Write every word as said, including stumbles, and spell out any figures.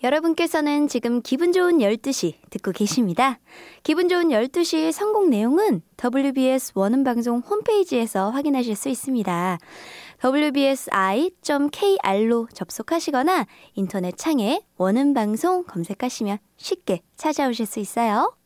여러분께서는 지금 기분 좋은 열두 시 듣고 계십니다. 기분 좋은 열두 시의 선곡 내용은 더블유비에스 원음방송 홈페이지에서 확인하실 수 있습니다. 더블유비에스아이 닷 케이알로 접속하시거나 인터넷 창에 원음방송 검색하시면 쉽게 찾아오실 수 있어요.